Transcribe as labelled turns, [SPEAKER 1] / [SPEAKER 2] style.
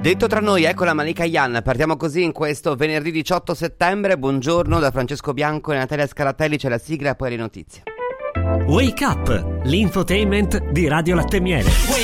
[SPEAKER 1] Detto tra noi, ecco la Malika Yan. Partiamo così in questo venerdì 18 settembre. Buongiorno da Francesco Bianco e Natalia Scaratelli. C'è la sigla e poi le notizie.
[SPEAKER 2] Wake Up, l'infotainment di Radio Latte Miele.